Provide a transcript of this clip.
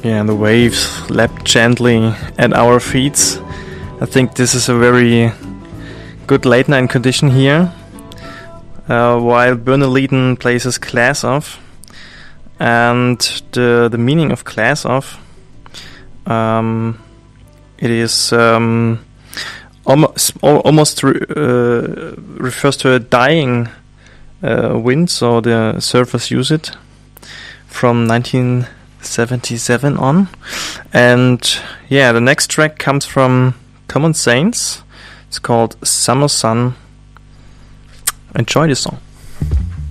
Yeah, the waves lap gently at our feet. I think this is a very good late night condition here. While Bernaliden plays his Class Off. And the meaning of Class Off, it is almost refers to a dying wind, so the surfers use it from 1977 on. And yeah, the next track comes from Common Saints. It's called Summer Sun. Enjoy the song.